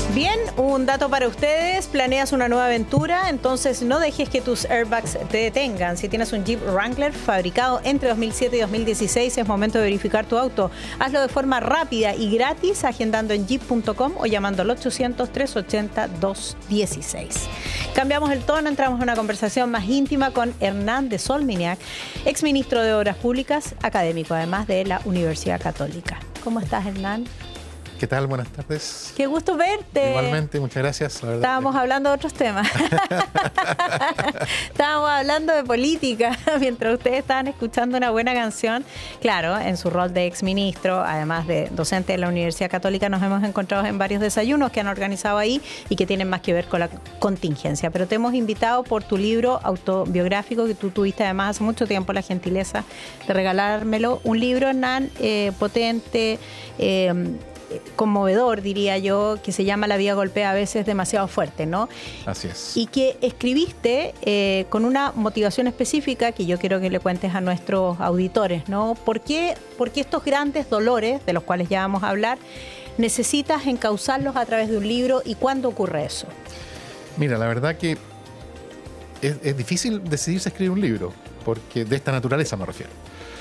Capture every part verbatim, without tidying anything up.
Bien, un dato para ustedes, planeas una nueva aventura, entonces no dejes que tus airbags te detengan. Si tienes un Jeep Wrangler fabricado entre dos mil siete y dos mil dieciséis, es momento de verificar tu auto. Hazlo de forma rápida y gratis agendando en jeep punto com o llamando al ochocientos, trescientos ochenta, doscientos dieciséis. Cambiamos el tono, entramos en una conversación más íntima con Hernán de Solminiac, exministro de Obras Públicas, académico además de la Universidad Católica. ¿Cómo estás, Hernán? ¿Qué tal? Buenas tardes. Qué gusto verte. Igualmente, muchas gracias. La verdad. Estábamos hablando de otros temas. Estábamos hablando de política mientras ustedes estaban escuchando una buena canción. Claro, en su rol de exministro, además de docente de la Universidad Católica, nos hemos encontrado en varios desayunos que han organizado ahí y que tienen más que ver con la contingencia. Pero te hemos invitado por tu libro autobiográfico, que tú tuviste además hace mucho tiempo la gentileza de regalármelo. Un libro, Hernán, eh, potente, eh, conmovedor, diría yo, que se llama La vida golpea a veces demasiado fuerte, ¿no? Así es. Y que escribiste eh, con una motivación específica que yo quiero que le cuentes a nuestros auditores, ¿no? ¿Por qué, por qué estos grandes dolores, de los cuales ya vamos a hablar, necesitas encauzarlos a través de un libro y cuándo ocurre eso? Mira, la verdad que es, es difícil decidirse a escribir un libro, porque de esta naturaleza me refiero.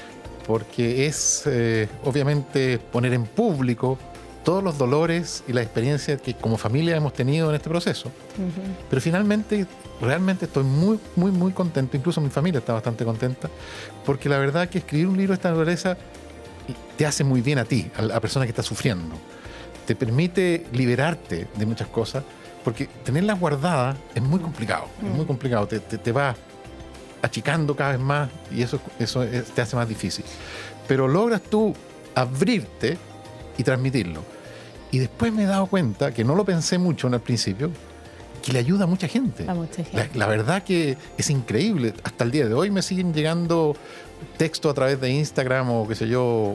Porque es, eh, obviamente, poner en público todos los dolores y las experiencias que como familia hemos tenido en este proceso. Uh-huh. Pero finalmente, realmente estoy muy, muy, muy contento, incluso mi familia está bastante contenta, porque la verdad que escribir un libro de esta naturaleza te hace muy bien a ti, a la persona que está sufriendo. Te permite liberarte de muchas cosas, porque tenerlas guardadas es muy complicado, uh-huh. es muy complicado, te, te, te va achicando cada vez más y eso, eso te hace más difícil. Pero logras tú abrirte y transmitirlo. Y después me he dado cuenta, que no lo pensé mucho en el principio, que le ayuda a mucha gente. A mucha gente. La, la verdad que es increíble. Hasta el día de hoy me siguen llegando textos a través de Instagram o qué sé yo,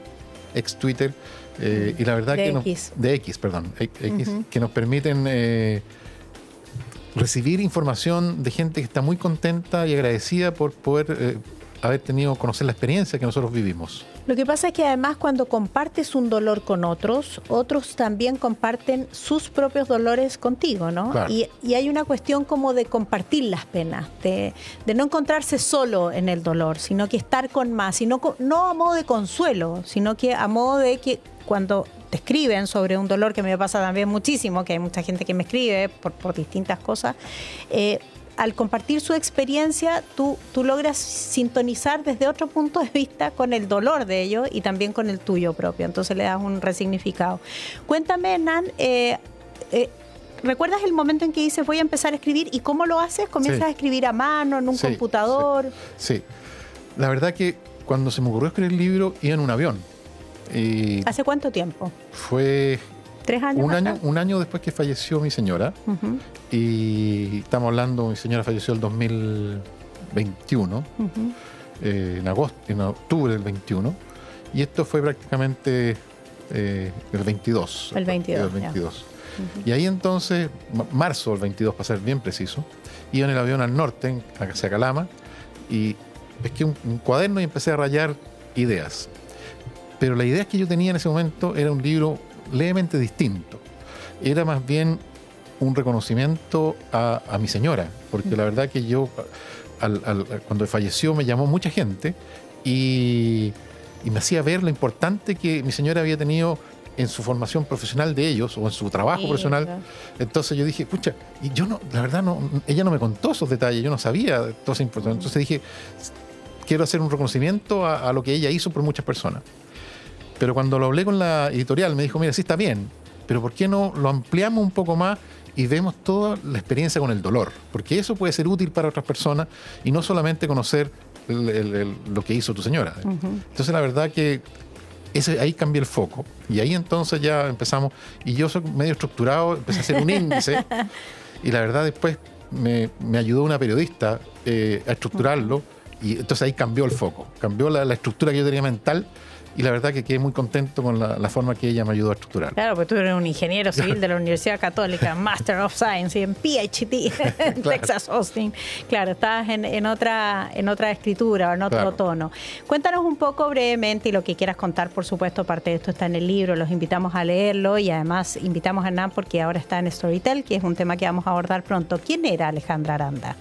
ex Twitter, eh, y la verdad de que X. No, de X, perdón, X, Uh-huh. que nos permiten eh, recibir información de gente que está muy contenta y agradecida por poder eh, haber tenido, conocer la experiencia que nosotros vivimos. Lo que pasa es que además cuando compartes un dolor con otros, otros también comparten sus propios dolores contigo, ¿no? Claro. Y, y hay una cuestión como de compartir las penas, de, de no encontrarse solo en el dolor, sino que estar con más, y no, no a modo de consuelo, sino que a modo de que cuando te escriben sobre un dolor, que me pasa también muchísimo, que hay mucha gente que me escribe por, por distintas cosas, eh, al compartir su experiencia, tú, tú logras sintonizar desde otro punto de vista con el dolor de ellos y también con el tuyo propio. Entonces le das un resignificado. Cuéntame, Hernán, eh, eh, ¿recuerdas el momento en que dices voy a empezar a escribir? ¿Y cómo lo haces? ¿Comienzas sí. a escribir a mano, en un sí, computador? Sí. sí, la verdad que cuando se me ocurrió escribir el libro, iba en un avión. Y ¿Hace cuánto tiempo? Fue... ¿Tres años? Un año, un año después que falleció mi señora, uh-huh. y estamos hablando, mi señora falleció el dos mil veintiuno, uh-huh. eh, en agosto, en octubre del veintiuno, y esto fue prácticamente eh, el veintidós. El veintidós. El veintidós. Uh-huh. Y ahí entonces, marzo del veintidós, para ser bien preciso, iba en el avión al norte, hacia Calama, y pesqué un, un cuaderno y empecé a rayar ideas. Pero la idea que yo tenía en ese momento era un libro levemente distinto. Era más bien un reconocimiento a, a mi señora, porque la verdad que yo, al, al, cuando falleció, me llamó mucha gente y, y me hacía ver lo importante que mi señora había tenido en su formación profesional de ellos o en su trabajo sí, profesional. Claro. Entonces yo dije, pucha, y yo no, la verdad, no, ella no me contó esos detalles, yo no sabía toda esa información. Entonces dije, quiero hacer un reconocimiento a, a lo que ella hizo por muchas personas. Pero cuando lo hablé con la editorial, me dijo, mira, sí está bien, pero ¿por qué no lo ampliamos un poco más y vemos toda la experiencia con el dolor? Porque eso puede ser útil para otras personas y no solamente conocer el, el, el, lo que hizo tu señora. Uh-huh. Entonces, la verdad que ese, ahí cambié el foco. Y ahí entonces ya empezamos, y yo soy medio estructurado, empecé a hacer un índice, y la verdad después me, me ayudó una periodista eh, a estructurarlo, uh-huh. y entonces ahí cambió el foco, cambió la, la estructura que yo tenía mental. y la verdad que quedé muy contento con la, la forma que ella me ayudó a estructurar. Claro, porque tú eres un ingeniero civil de la Universidad Católica, Master of Science y en P H D en claro. Texas Austin. Claro, estabas en, en, otra, en otra escritura o en otro claro. tono. Cuéntanos un poco brevemente y lo que quieras contar, por supuesto, parte de esto está en el libro, los invitamos a leerlo y además invitamos a Hernán porque ahora está en Storytel, que es un tema que vamos a abordar pronto. ¿Quién era Alejandra Aranda?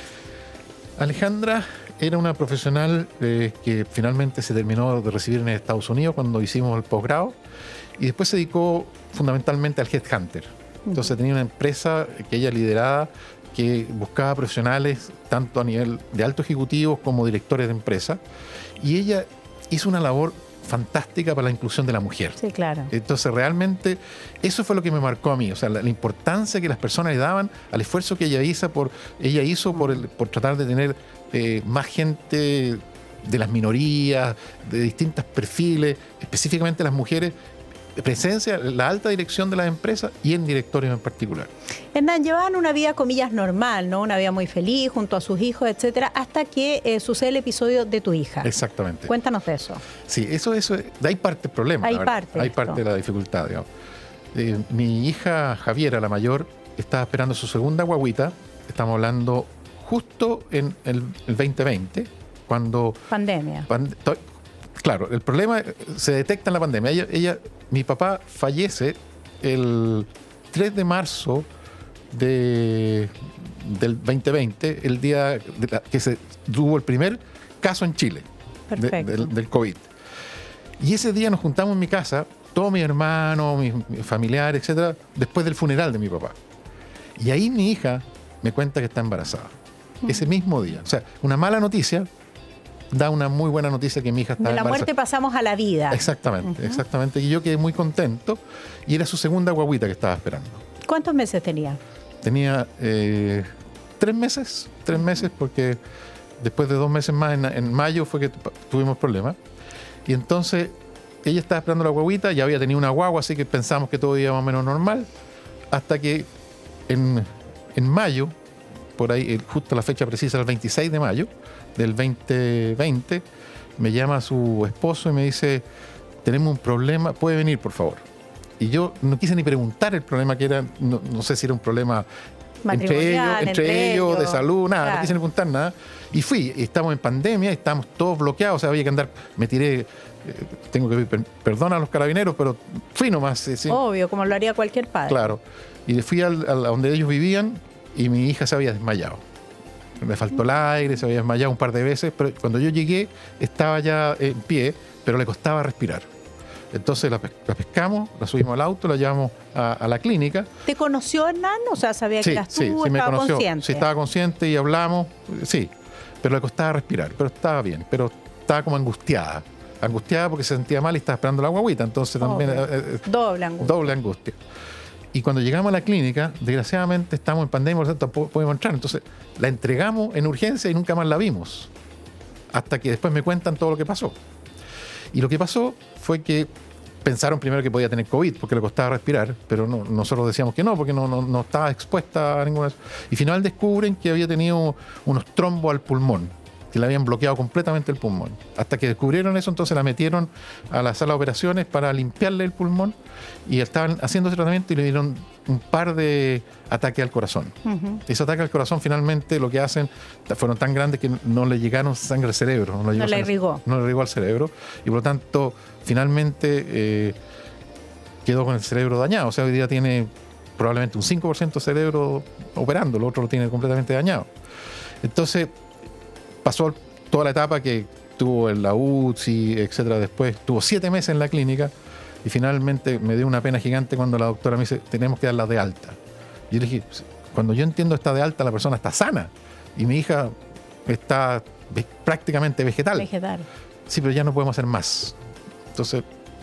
Alejandra era una profesional eh, que finalmente se terminó de recibir en Estados Unidos cuando hicimos el posgrado y después se dedicó fundamentalmente al headhunter. Entonces uh-huh. tenía una empresa que ella lideraba que buscaba profesionales tanto a nivel de alto ejecutivos como directores de empresa y ella hizo una labor fantástica para la inclusión de la mujer. Sí, claro. Entonces realmente eso fue lo que me marcó a mí, o sea, la, la importancia que las personas le daban al esfuerzo que ella hizo por, ella hizo por, el, por tratar de tener eh, más gente de las minorías, de distintos perfiles, específicamente las mujeres, presencia en la alta dirección de las empresas y en directorios en particular. Hernán, llevaban una vida, comillas, normal, ¿no? Una vida muy feliz junto a sus hijos, etcétera, hasta que eh, sucede el episodio de tu hija. Exactamente. Cuéntanos de eso. Sí, eso, eso, de ahí parte el problema. Hay parte. Hay parte de la dificultad, digamos. Eh, mi hija Javiera, la mayor, estaba esperando su segunda guaguita. Estamos hablando justo en el, el veinte veinte, cuando... Pandemia. Pand Claro, el problema se detecta en la pandemia. Ella, ella, mi papá fallece el tres de marzo de, del veinte veinte, el día de la, que se tuvo el primer caso en Chile de, del, del COVID. Y ese día nos juntamos en mi casa, todos mis hermanos, mis, mis familiares, etcétera, después del funeral de mi papá. Y ahí mi hija me cuenta que está embarazada. Mm. Ese mismo día. O sea, una mala noticia da una muy buena noticia que mi hija está de la embarazada. Muerte pasamos a la vida. Exactamente, uh-huh. exactamente. Y yo quedé muy contento y era su segunda guaguita que estaba esperando. ¿Cuántos meses tenía? Tenía eh, tres meses, tres meses porque después de dos meses más, en, en mayo fue que tuvimos problemas. Y entonces ella estaba esperando la guaguita, ya había tenido una guagua, así que pensamos que todo iba más o menos normal, hasta que en, en mayo, por ahí, justo la fecha precisa, el veintiséis de mayo del veinte veinte, me llama su esposo y me dice, tenemos un problema, ¿puede venir, por favor? Y yo no quise ni preguntar el problema que era, no, no sé si era un problema entre ellos, entre, entre ellos, ellos, de salud, nada, claro. No quise ni preguntar nada. Y fui, y estamos en pandemia, estamos todos bloqueados, o sea, había que andar, me tiré, eh, tengo que pedir perdón a los carabineros, pero fui nomás. Eh, sí. Obvio, como lo haría cualquier padre. Claro. Y fui al, al, a donde ellos vivían y mi hija se había desmayado. Me faltó el aire, se había desmayado un par de veces, pero cuando yo llegué estaba ya en pie, pero le costaba respirar. Entonces la, la pescamos, la subimos al auto, la llevamos a, a la clínica. ¿Te conoció Hernán? O sea, sabía sí, que eras tú, sí, sí, estaba me conoció. consciente. Sí, estaba consciente y hablamos, sí, pero le costaba respirar, pero estaba bien, pero estaba como angustiada. Angustiada porque se sentía mal y estaba esperando la guaguita, entonces también... Oh, eh, doble angustia. Doble angustia. Y cuando llegamos a la clínica, desgraciadamente estamos en pandemia, por lo tanto tampoco podemos entrar. Entonces la entregamos en urgencia y nunca más la vimos. Hasta que después me cuentan todo lo que pasó. Y lo que pasó fue que pensaron primero que podía tener COVID porque le costaba respirar, pero no, nosotros decíamos que no, porque no, no, no estaba expuesta a ninguna... Y final descubren que había tenido unos trombos al pulmón, que le habían bloqueado completamente el pulmón. Hasta que descubrieron eso, entonces la metieron a la sala de operaciones para limpiarle el pulmón y estaban haciendo ese tratamiento y le dieron un par de ataques al corazón. Uh-huh. Esos ataques al corazón finalmente lo que hacen fueron tan grandes que no le llegaron sangre al cerebro. No, no le irrigó. No le irrigó al cerebro y por lo tanto finalmente eh, quedó con el cerebro dañado. O sea, hoy día tiene probablemente un cinco por ciento de cerebro operando, el otro lo tiene completamente dañado. Entonces pasó toda la etapa que tuvo en la U C I, etcétera. Después tuvo siete meses en la clínica y finalmente me dio una pena gigante cuando la doctora me dice, tenemos que darla de alta. Y yo le dije, cuando yo entiendo está de alta, la persona está sana y mi hija está prácticamente vegetal. Vegetal. Sí, pero ya no podemos hacer más. Entonces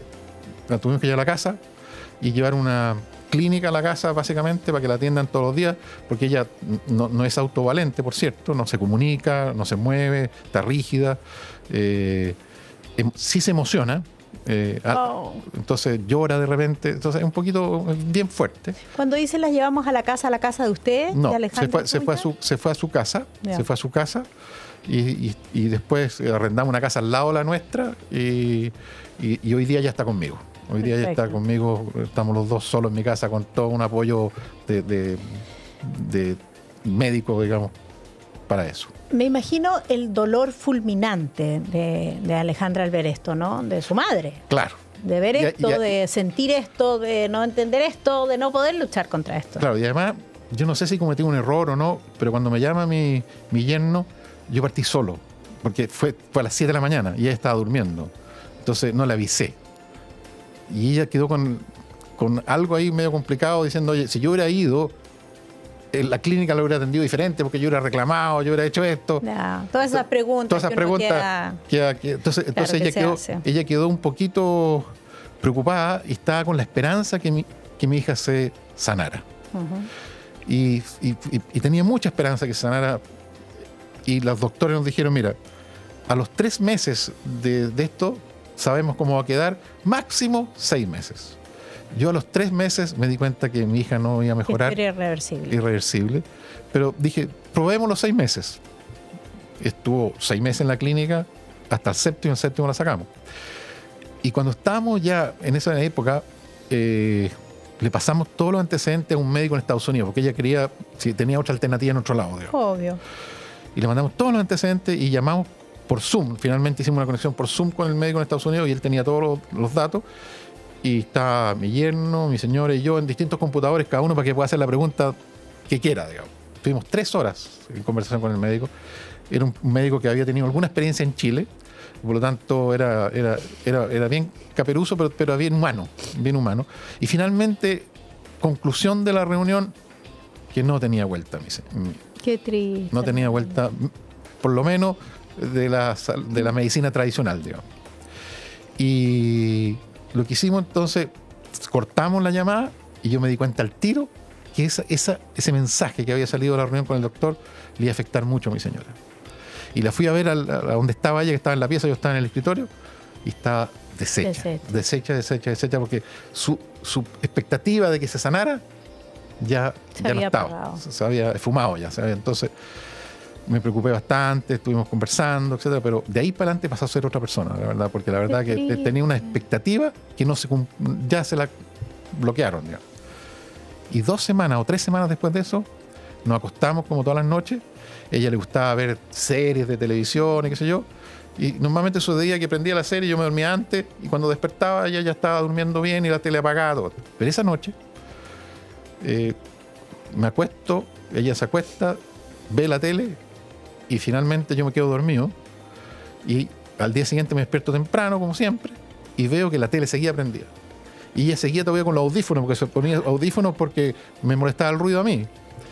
la tuvimos que llevar a la casa y llevar una clínica a la casa básicamente para que la atiendan todos los días, porque ella no, no es autovalente, por cierto, no se comunica, no se mueve, está rígida, eh, sí se emociona, eh, oh. entonces llora de repente, entonces es un poquito bien fuerte. Cuando dice las llevamos a la casa, a la casa de usted, no, de Alejandra, se fue, se fue a su, se fue a su casa, yeah. se fue a su casa y, y, y después arrendamos una casa al lado de la nuestra y, y, y hoy día ya está conmigo. Hoy día ya está conmigo, estamos los dos solos en mi casa con todo un apoyo de, de, de médico, digamos, para eso. Me imagino el dolor fulminante de, de Alejandra al ver esto, ¿no? De su madre. Claro. De ver Y- esto, y- de sentir esto, de no entender esto, de no poder luchar contra esto. Claro, y además, yo no sé si cometí un error o no, pero cuando me llama mi, mi yerno, yo partí solo, porque fue, fue a las siete de la mañana y ella estaba durmiendo. Entonces no le avisé. Y ella quedó con, con algo ahí medio complicado, diciendo, oye, si yo hubiera ido, en la clínica lo hubiera atendido diferente, porque yo hubiera reclamado, yo hubiera hecho esto. Ya, todas esas preguntas. Todas esas que uno preguntas. queda- queda- que- entonces Claro, entonces que ella, se quedó, hace. ella quedó un poquito preocupada y estaba con la esperanza que mi, que mi hija se sanara. Ujú. Y, y- y- y tenía mucha esperanza que se sanara. Y los doctores nos dijeron, mira, a los tres meses de, de esto sabemos cómo va a quedar, máximo seis meses. Yo a los tres meses me di cuenta que mi hija no iba a mejorar, Esto era irreversible. irreversible, pero dije, probemos los seis meses. Estuvo seis meses en la clínica, hasta el séptimo, el séptimo la sacamos. Y cuando estábamos ya en esa época, eh, le pasamos todos los antecedentes a un médico en Estados Unidos, porque ella quería, si tenía otra alternativa en otro lado, digamos. Obvio. Y le mandamos todos los antecedentes y llamamos por Zoom. Finalmente hicimos una conexión por Zoom con el médico en Estados Unidos y él tenía todos los, los datos. Y está mi yerno, mi señora y yo en distintos computadores, cada uno para que pueda hacer la pregunta que quiera, digamos. Tuvimos tres horas en conversación con el médico. Era un médico que había tenido alguna experiencia en Chile, por lo tanto era, era, era, era bien caperuzo, pero, pero bien humano, bien humano. Y finalmente, conclusión de la reunión, que no tenía vuelta, mi, se- mi- Qué triste. no tenía vuelta, por lo menos de la, sal- de la medicina tradicional, digamos. Y lo que hicimos entonces, cortamos la llamada y yo me di cuenta al tiro que esa, esa, ese mensaje que había salido de la reunión con el doctor le iba a afectar mucho a mi señora. Y la fui a ver al- a, donde estaba ella, que estaba en la pieza, yo estaba en el escritorio, y estaba deshecha, Deshecha. deshecha, deshecha, deshecha, porque su, su expectativa de que se sanara ya, Se ya no había estaba, apagado. se, se había fumado ya, se había- entonces me preocupé bastante, estuvimos conversando, etcétera, pero de ahí para adelante pasó a ser otra persona, la verdad, porque la verdad Qué que triste. tenía una expectativa que no se cum- ya se la bloquearon, digamos. Y dos semanas o tres semanas después de eso, nos acostamos como todas las noches. Ella le gustaba ver series de televisión y qué sé yo. Y normalmente sucedía que prendía la serie, yo me dormía antes y cuando despertaba ella ya estaba durmiendo bien y la tele apagada. Todo. Pero esa noche eh, me acuesto, ella se acuesta, ve la tele y finalmente yo me quedo dormido. Y al día siguiente me despierto temprano, como siempre, y veo que la tele seguía prendida. Y ella seguía todavía con los audífonos, porque se ponía audífonos porque me molestaba el ruido a mí.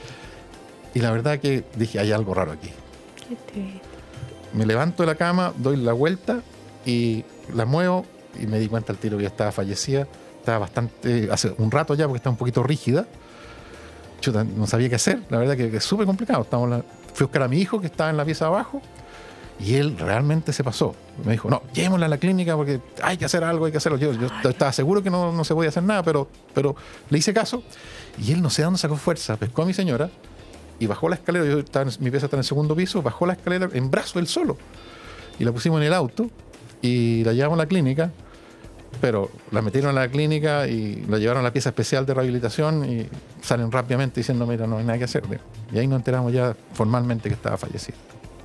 Y la verdad que dije, hay algo raro aquí. Qué triste. Me levanto de la cama, doy la vuelta y la muevo y me di cuenta al tiro que ya estaba fallecida. Estaba bastante, hace un rato ya porque estaba un poquito rígida. Chuta, no sabía qué hacer. La verdad que, que es súper complicado. Estamos en la- fui a buscar a mi hijo que estaba en la pieza de abajo y él realmente se pasó. Me dijo, no, llevémosla a la clínica porque hay que hacer algo, hay que hacerlo. Yo, yo estaba seguro que no, no se podía hacer nada, pero, pero le hice caso y él no sé de dónde sacó fuerza. Pescó a mi señora y bajó la escalera. Yo estaba en- mi pieza está en el segundo piso, bajó la escalera en brazo él solo. Y la pusimos en el auto y la llevamos a la clínica, pero la metieron a la clínica y la llevaron a la pieza especial de rehabilitación y salen rápidamente diciendo, mira, no hay nada que hacer. Y ahí nos enteramos ya formalmente que estaba fallecido.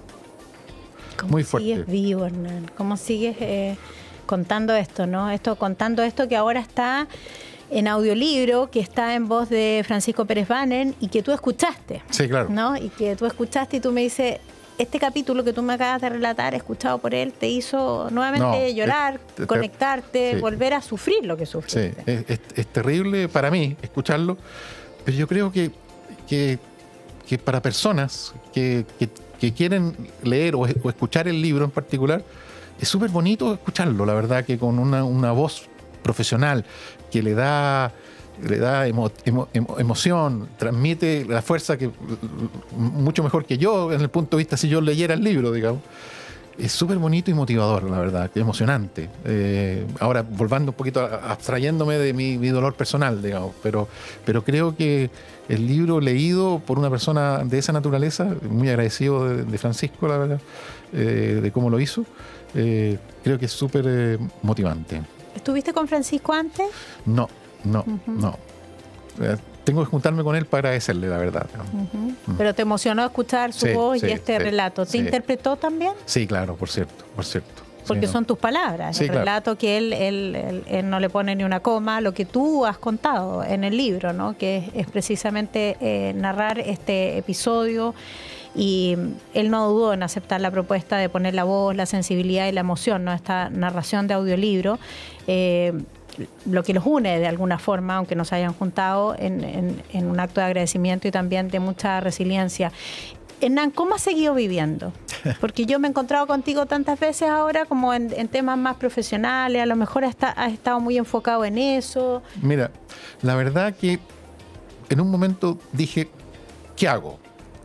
¿Cómo Muy fuerte. sigues vivo, Hernán? ¿Cómo sigues eh, contando esto, no? Esto, contando esto que ahora está en audiolibro, que está en voz de Francisco Pérez Banen y que tú escuchaste, Sí, claro. ¿no? Y que tú escuchaste y tú me dices, este capítulo que tú me acabas de relatar, escuchado por él, te hizo nuevamente No, llorar, es- te- conectarte, sí. volver a sufrir lo que Sí, sufriste. es, es- es terrible para mí escucharlo, pero yo creo que, que, que para personas que, que- que quieren leer o, o escuchar el libro en particular, es súper bonito escucharlo, la verdad, que con una, una voz profesional que le da, le da emo- emo- emo- emoción, transmite la fuerza que mucho mejor que yo, en el punto de vista si yo leyera el libro, digamos. es súper bonito y motivador, la verdad, que emocionante. Eh, ahora, volviendo un poquito, a, abstrayéndome de mi, mi dolor personal, digamos, pero, pero creo que el libro leído por una persona de esa naturaleza, muy agradecido de, de Francisco, la verdad, eh, de cómo lo hizo, eh, creo que es súper eh, motivante. ¿Estuviste con Francisco antes? No, no, Uh-huh. no. Eh, tengo que juntarme con él para agradecerle, la verdad. Uh-huh. Mm. Pero te emocionó escuchar su sí, voz sí, y este sí, relato. ¿Te sí. interpretó también? Sí, claro, por cierto, por cierto. Porque sí, son ¿no? tus palabras, sí, el claro. relato que él, él, él, él no le pone ni una coma, lo que tú has contado en el libro, ¿no? Que es, es precisamente eh, narrar este episodio, y él no dudó en aceptar la propuesta de poner la voz, la sensibilidad y la emoción, ¿no? Esta narración de audiolibro, eh, lo que los une de alguna forma, aunque no se hayan juntado, en, en, en un acto de agradecimiento y también de mucha resiliencia. Hernán, ¿cómo has seguido viviendo? Porque yo me he encontrado contigo tantas veces ahora como en, en temas más profesionales, a lo mejor has, has estado muy enfocado en eso. Mira, la verdad que en un momento dije, ¿qué hago?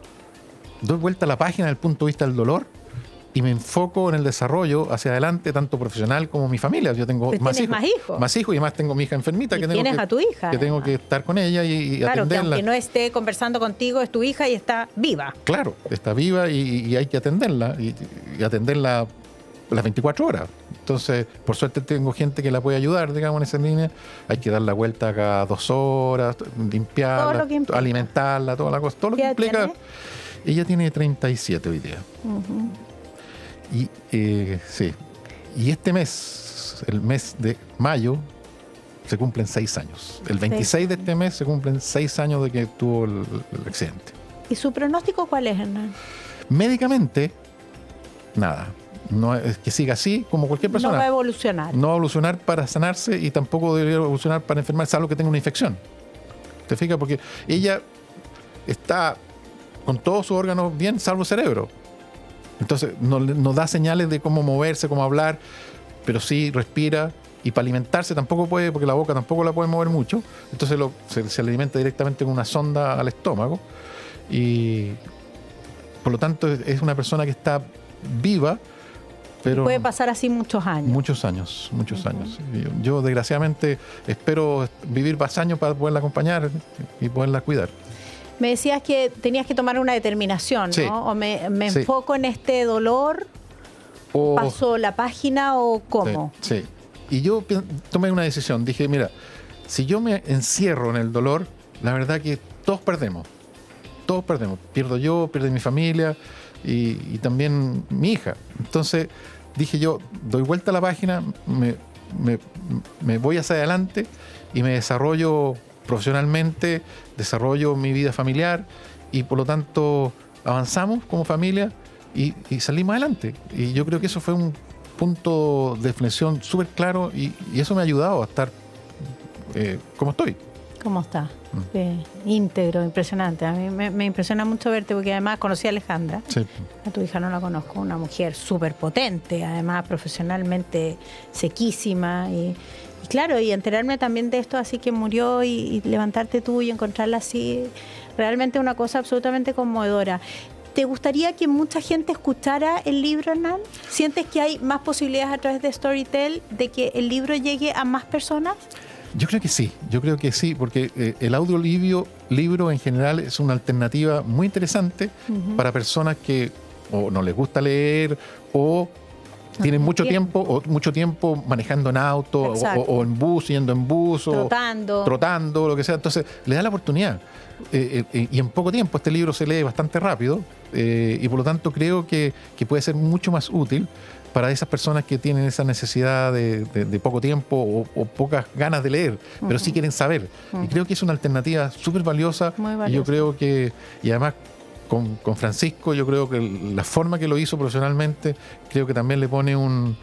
Doy vuelta a la página desde el punto de vista del dolor y me enfoco en el desarrollo hacia adelante, tanto profesional como mi familia. Yo tengo Pero más tienes hijos, más hijos. Más hijos y además tengo mi hija enfermita. Y que tengo tienes que, a tu hija, Que tengo además. que estar con ella y, y Claro, que atenderla. aunque no esté conversando contigo, es tu hija y está viva. Claro, está viva y, y hay que atenderla y, y atenderla las veinticuatro horas. Entonces, por suerte tengo gente que la puede ayudar, digamos, en esa línea. Hay que dar la vuelta cada dos horas, limpiarla, Todo lo que implica. alimentarla, toda la cosa, todo lo ¿Qué que edad implica. tiene? Ella tiene treinta y siete hoy día. Uh-huh. Y eh, sí. Y este mes, el mes de mayo, se cumplen seis años. El veintiséis de este mes se cumplen seis años de que tuvo el, el accidente. ¿Y su pronóstico cuál es, Hernán? Médicamente, nada. No es que siga así como cualquier persona. No va a evolucionar. No va a evolucionar para sanarse y tampoco debería evolucionar para enfermarse, salvo que tenga una infección. ¿Te fijas? Porque ella está con todos sus órganos bien, salvo el cerebro. Entonces, nos no da señales de cómo moverse, cómo hablar, pero sí respira. Y para alimentarse tampoco puede, porque la boca tampoco la puede mover mucho. Entonces lo, se, se alimenta directamente con una sonda al estómago. Y por lo tanto es una persona que está viva, pero puede pasar así muchos años. Muchos años, muchos Uh-huh. años. Yo, yo desgraciadamente espero vivir más años para poderla acompañar y poderla cuidar. Me decías que tenías que tomar una determinación, Sí. ¿no? O me, me Sí. enfoco en este dolor, O, paso la página o cómo. Sí, sí. Y yo pi- tomé una decisión. Dije, mira, si yo me encierro en el dolor, la verdad que todos perdemos. Todos perdemos. Pierdo yo, pierde mi familia y, y también mi hija. Entonces dije yo, doy vuelta a la página, me, me, me voy hacia adelante y me desarrollo profesionalmente, desarrollo mi vida familiar y por lo tanto avanzamos como familia y, y salimos adelante. Y yo creo que eso fue un punto de inflexión súper claro y, y eso me ha ayudado a estar eh, como estoy. ¿Cómo está? Eh, íntegro, impresionante. A mí me, me impresiona mucho verte porque además conocí a Alejandra. Sí. A tu hija no la conozco, una mujer súper potente, además profesionalmente sequísima. Y, y claro, y enterarme también de esto, así que murió y, y levantarte tú y encontrarla así, realmente una cosa absolutamente conmovedora. ¿Te gustaría que mucha gente escuchara el libro, Hernán? ¿Sientes que hay más posibilidades a través de Storytel de que el libro llegue a más personas? Yo creo que sí, yo creo que sí, porque eh, el audiolibro libro en general es una alternativa muy interesante uh-huh. para personas que o no les gusta leer o tienen no, mucho tiempo. tiempo o mucho tiempo manejando en auto o, o en bus, yendo en bus trotando. o trotando, lo que sea. Entonces, le da la oportunidad. Eh, eh, y en poco tiempo este libro se lee bastante rápido eh, y por lo tanto creo que, que puede ser mucho más útil para esas personas que tienen esa necesidad de, de, de poco tiempo o, o pocas ganas de leer, uh-huh. pero sí quieren saber. Uh-huh. Y creo que es una alternativa súper valiosa. Muy valiosa. Y yo creo que, y además con, con Francisco, yo creo que la forma que lo hizo profesionalmente, creo que también le pone un,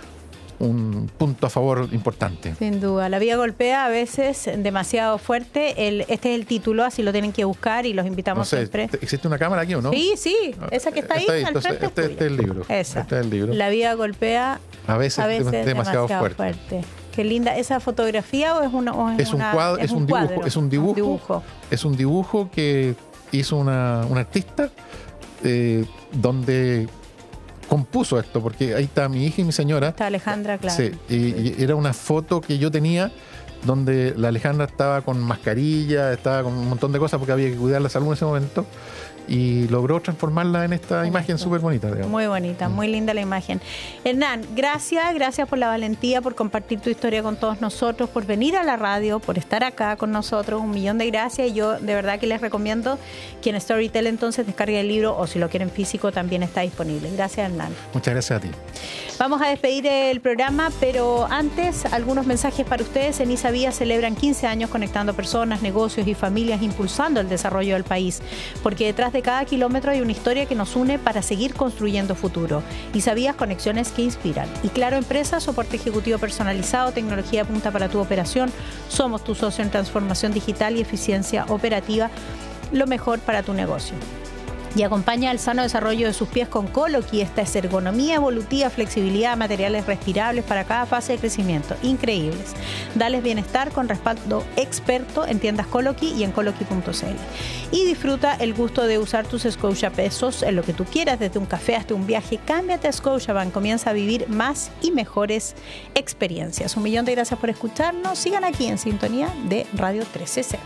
un punto a favor importante. Sin duda. La vida golpea a veces demasiado fuerte. El, este es el título, así lo tienen que buscar y los invitamos no sé, siempre. ¿Existe una cámara aquí o no? Sí, sí. Esa que está ahí, está ahí al entonces, frente. Este, este es el libro. Esa. Este es el libro. La vida golpea a veces, a veces demasiado, demasiado fuerte. fuerte. Qué linda. ¿Esa fotografía o es, una, o es, es un una, cuadro? Es, es un, un dibujo, cuadro, es un dibujo. Un dibujo. Es un dibujo que hizo una, una artista eh, donde compuso esto, porque ahí está mi hija y mi señora. Está Alejandra, claro. Sí, y, y era una foto que yo tenía donde la Alejandra estaba con mascarilla, estaba con un montón de cosas porque había que cuidar la salud en ese momento, y logró transformarla en esta imagen súper bonita, digamos. Muy bonita, muy linda la imagen. Hernán, gracias, gracias por la valentía, por compartir tu historia con todos nosotros, por venir a la radio, por estar acá con nosotros. Un millón de gracias, y yo de verdad que les recomiendo que en Storytel entonces descargue el libro, o si lo quieren físico también está disponible. Gracias, Hernán. Muchas gracias a ti. Vamos a despedir el programa, pero antes algunos mensajes para ustedes. En Isavía celebran quince años conectando personas, negocios y familias, impulsando el desarrollo del país, porque detrás de cada kilómetro hay una historia que nos une para seguir construyendo futuro. Isavía, conexiones que inspiran. Y Claro Empresas, soporte ejecutivo personalizado, tecnología punta para tu operación. Somos tu socio en transformación digital y eficiencia operativa, lo mejor para tu negocio. Y acompaña el sano desarrollo de sus pies con Coloqui. Esta es ergonomía evolutiva, flexibilidad, materiales respirables para cada fase de crecimiento. Increíbles. Dales bienestar con respaldo experto en tiendas Coloqui y en coloqui punto c l. Y disfruta el gusto de usar tus Scotia pesos en lo que tú quieras, desde un café hasta un viaje. Cámbiate a Scotiabank. Comienza a vivir más y mejores experiencias. Un millón de gracias por escucharnos. Sigan aquí en sintonía de Radio trece C.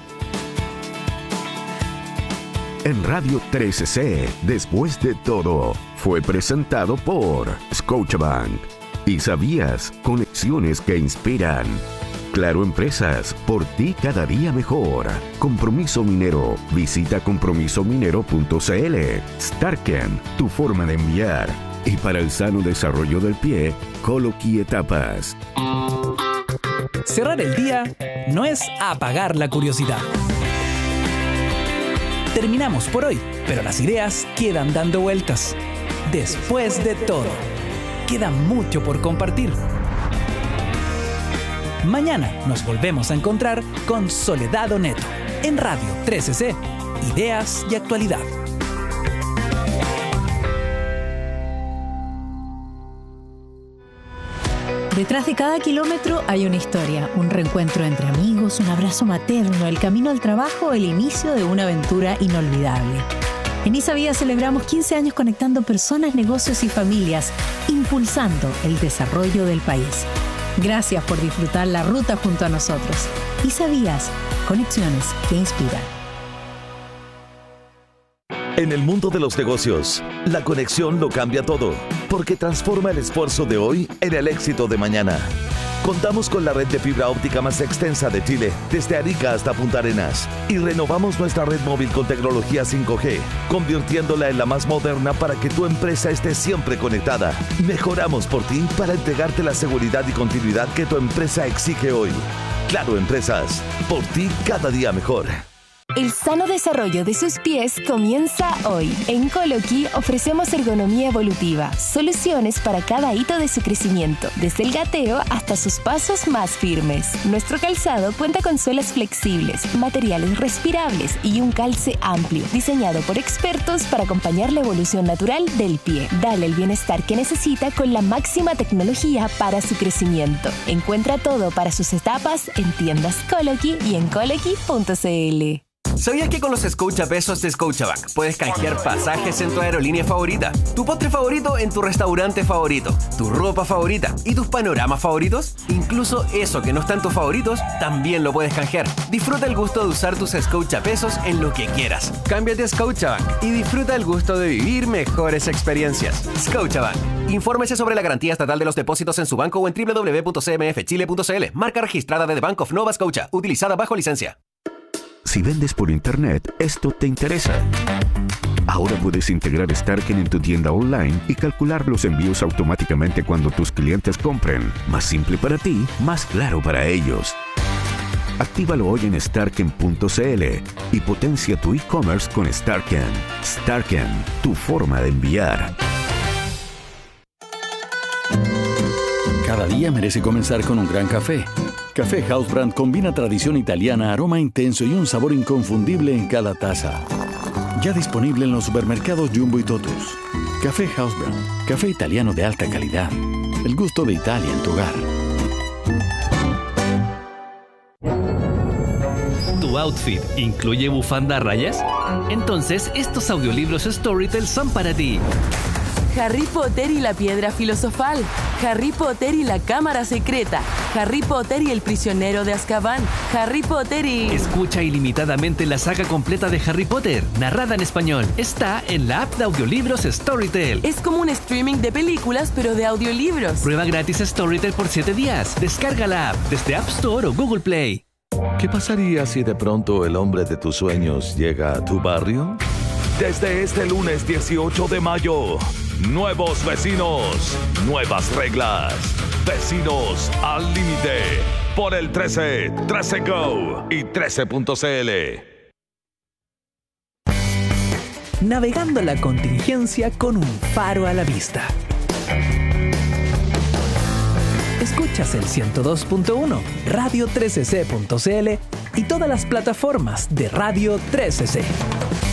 En Radio trece C, Después de Todo, fue presentado por Scotiabank. ¿Y sabías? Conexiones que inspiran. Claro Empresas, por ti cada día mejor. Compromiso Minero, visita compromiso minero punto c l. Starken, tu forma de enviar. Y para el sano desarrollo del pie, Coloqui Etapas. Cerrar el día no es apagar la curiosidad. Terminamos por hoy, pero las ideas quedan dando vueltas. Después de todo, queda mucho por compartir. Mañana nos volvemos a encontrar con Soledad Oneto en Radio trece C, Ideas y Actualidad. Detrás de cada kilómetro hay una historia, un reencuentro entre amigos, un abrazo materno, el camino al trabajo, el inicio de una aventura inolvidable. En Isavía celebramos quince años conectando personas, negocios y familias, impulsando el desarrollo del país. Gracias por disfrutar la ruta junto a nosotros. Isabías, conexiones que inspiran. En el mundo de los negocios, la conexión lo cambia todo, porque transforma el esfuerzo de hoy en el éxito de mañana. Contamos con la red de fibra óptica más extensa de Chile, desde Arica hasta Punta Arenas, y renovamos nuestra red móvil con tecnología cinco G, convirtiéndola en la más moderna para que tu empresa esté siempre conectada. Mejoramos por ti para entregarte la seguridad y continuidad que tu empresa exige hoy. Claro Empresas, por ti cada día mejor. El sano desarrollo de sus pies comienza hoy. En Coloqui ofrecemos ergonomía evolutiva, soluciones para cada hito de su crecimiento, desde el gateo hasta sus pasos más firmes. Nuestro calzado cuenta con suelas flexibles, materiales respirables y un calce amplio, diseñado por expertos para acompañar la evolución natural del pie. Dale el bienestar que necesita con la máxima tecnología para su crecimiento. Encuentra todo para sus etapas en tiendas Coloqui y en coloqui punto c l. ¿Sabías que con los Scotia Pesos de Scotiabank puedes canjear pasajes en tu aerolínea favorita, tu postre favorito en tu restaurante favorito, tu ropa favorita y tus panoramas favoritos? Incluso eso que no está en tus favoritos, también lo puedes canjear. Disfruta el gusto de usar tus Scotia Pesos en lo que quieras. Cámbiate a Scotiabank y disfruta el gusto de vivir mejores experiencias. Scotiabank. Infórmese sobre la garantía estatal de los depósitos en su banco o en doble u doble u doble u punto c m f chile punto c l. Marca registrada de The Bank of Nova Scotia, utilizada bajo licencia. Si vendes por internet, esto te interesa. Ahora puedes integrar Starken en tu tienda online y calcular los envíos automáticamente cuando tus clientes compren. Más simple para ti, más claro para ellos. Actívalo hoy en starken punto c l y potencia tu e-commerce con Starken. Starken, tu forma de enviar. Cada día merece comenzar con un gran café. Café House Brand combina tradición italiana, aroma intenso y un sabor inconfundible en cada taza. Ya disponible en los supermercados Jumbo y Totus. Café House Brand, café italiano de alta calidad. El gusto de Italia en tu hogar. ¿Tu outfit incluye bufanda a rayas? Entonces, estos audiolibros Storytel son para ti. Harry Potter y la piedra filosofal, Harry Potter y la cámara secreta, Harry Potter y el prisionero de Azkaban, Harry Potter y... Escucha ilimitadamente la saga completa de Harry Potter, narrada en español. Está en la app de audiolibros Storytel. Es como un streaming de películas, pero de audiolibros. Prueba gratis Storytel por siete días. Descarga la app desde App Store o Google Play. ¿Qué pasaría si de pronto el hombre de tus sueños llega a tu barrio? Desde este lunes dieciocho de mayo, nuevos vecinos, nuevas reglas. Vecinos al límite por el trece, trece Go y trece punto c l. Navegando la contingencia con un faro a la vista. Escuchas el ciento dos punto uno, radio trece c punto c l y todas las plataformas de Radio trece C.